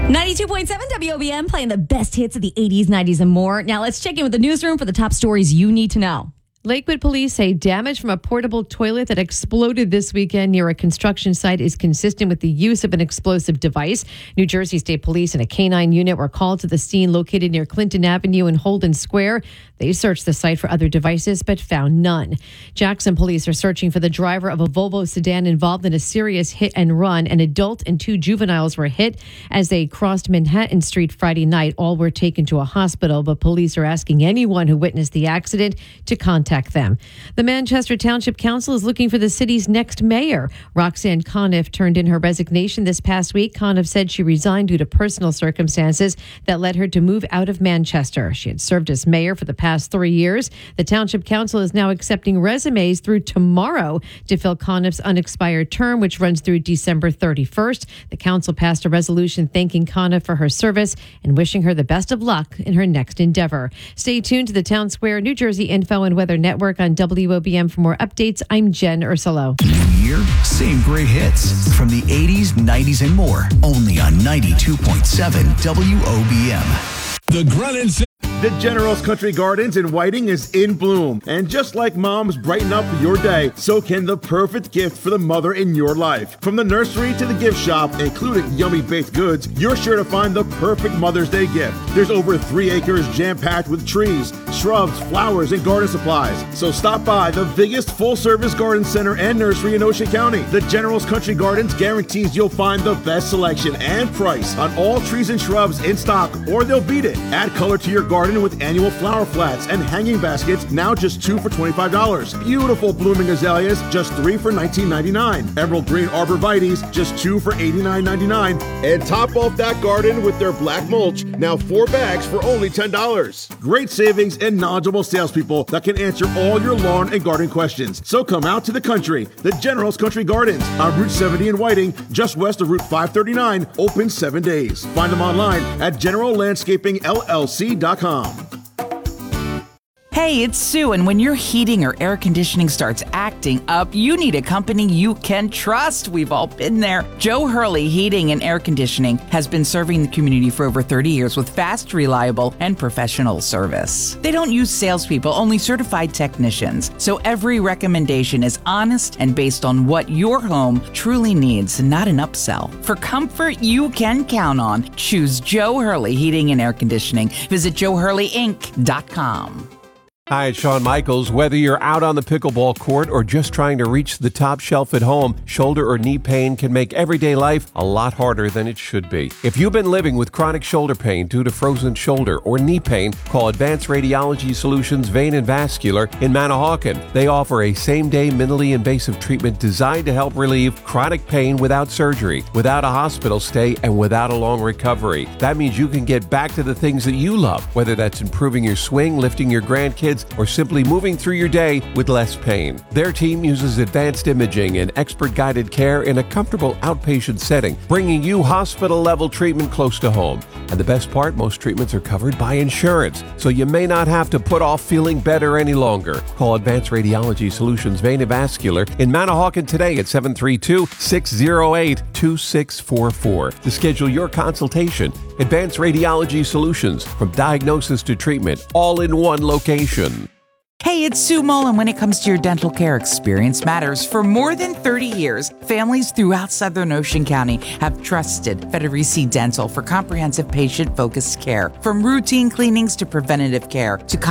92.7 WOBM playing the best hits of the 80s, 90s, and more. Now let's check in with the newsroom for the top stories you need to know. Lakewood police say damage from a portable toilet that exploded this weekend near a construction site is consistent with the use of an explosive device. New Jersey State Police and a canine unit were called to the scene located near Clinton Avenue and Holden Square. They searched the site for other devices but found none. Jackson police are searching for the driver of a Volvo sedan involved in a serious hit and run. An adult and two juveniles were hit as they crossed Manhattan Street Friday night. All were taken to a hospital, but police are asking anyone who witnessed the accident to contact them. The Manchester Township Council is looking for the city's next mayor. Roxanne Conniff turned in her resignation this past week. Conniff said she resigned due to personal circumstances that led her to move out of Manchester. She had served as mayor for the past 3 years. The Township Council is now accepting resumes through tomorrow to fill Conniff's unexpired term, which runs through December 31st. The council passed a resolution thanking Conniff for her service and wishing her the best of luck in her next endeavor. Stay tuned to the Town Square New Jersey Info and Weather Network on WOBM for more updates. I'm Jen Ursulo. New year, same great hits from the 80s, 90s, and more. Only on 92.7 WOBM. The Grennan. The General's Country Gardens in Whiting is in bloom. And just like moms brighten up your day, so can the perfect gift for the mother in your life. From the nursery to the gift shop, including yummy baked goods, you're sure to find the perfect Mother's Day gift. There's over 3 acres jam-packed with trees, shrubs, flowers, and garden supplies. So stop by the biggest full-service garden center and nursery in Ocean County. The General's Country Gardens guarantees you'll find the best selection and price on all trees and shrubs in stock, or they'll beat it. Add color to your garden with annual flower flats and hanging baskets, now just 2 for $25. Beautiful blooming azaleas, just 3 for $19.99. Emerald green arborvitaes, just 2 for $89.99. And top off that garden with their black mulch, now 4 bags for only $10. Great savings and knowledgeable salespeople that can answer all your lawn and garden questions. So come out to the country. The General's Country Gardens on Route 70 in Whiting, just west of Route 539, open 7 days. Find them online at generallandscapingllc.com. Hey, it's Sue, and when your heating or air conditioning starts acting up, you need a company you can trust. We've all been there. Joe Hurley Heating and Air Conditioning has been serving the community for over 30 years with fast, reliable, and professional service. They don't use salespeople, only certified technicians. So every recommendation is honest and based on what your home truly needs, not an upsell. For comfort you can count on, choose Joe Hurley Heating and Air Conditioning. Visit joehurleyinc.com. Hi, it's Shawn Michaels. Whether you're out on the pickleball court or just trying to reach the top shelf at home, shoulder or knee pain can make everyday life a lot harder than it should be. If you've been living with chronic shoulder pain due to frozen shoulder or knee pain, call Advanced Radiology Solutions Vein and Vascular in Manahawkin. They offer a same-day minimally invasive treatment designed to help relieve chronic pain without surgery, without a hospital stay, and without a long recovery. That means you can get back to the things that you love, whether that's improving your swing, lifting your grandkids, or simply moving through your day with less pain. Their team uses advanced imaging and expert-guided care in a comfortable outpatient setting, bringing you hospital-level treatment close to home. And the best part, most treatments are covered by insurance, so you may not have to put off feeling better any longer. Call Advanced Radiology Solutions Vein and Vascular in Manahawkin today at 732-608-2644 to schedule your consultation. Advanced Radiology Solutions, from diagnosis to treatment, all in one location. Hey, it's Sue Mullen. When it comes to your dental care, experience matters. For more than 30 years, families throughout Southern Ocean County have trusted Federici Dental for comprehensive patient-focused care. From routine cleanings to preventative care to